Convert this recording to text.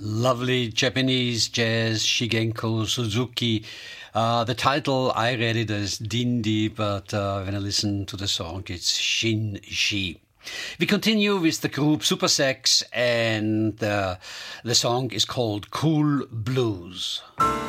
Lovely Japanese jazz, Shigenko Suzuki. The title, I read it as Dindi, but when I listen to the song, it's Shin-Shi. We continue with the group Supersex, and the song is called Cool Blues.